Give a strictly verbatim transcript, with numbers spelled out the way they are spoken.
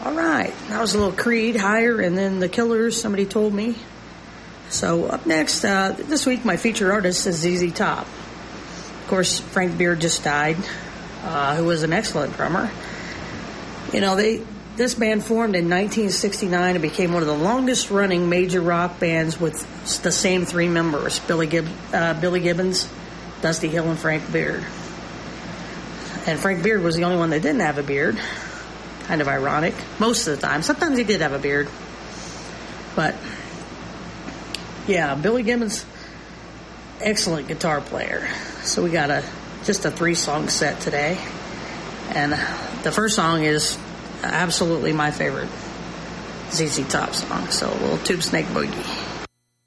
All right, that was a little Creed, Higher, and then The Killers, somebody told me. So up next, uh, this week my featured artist is Z Z Top. Of course, Frank Beard just died, uh, who was an excellent drummer. You know, they this band formed in nineteen sixty-nine and became one of the longest-running major rock bands with the same three members, Billy, Gib- uh, Billy Gibbons, Dusty Hill, and Frank Beard. And Frank Beard was the only one that didn't have a beard. Kind of ironic. Most of the time. Sometimes he did have a beard. But, yeah, Billy Gibbons, excellent guitar player. So we got a just a three-song set today. And the first song is absolutely my favorite Z Z Top song. So a little Tube Snake Boogie.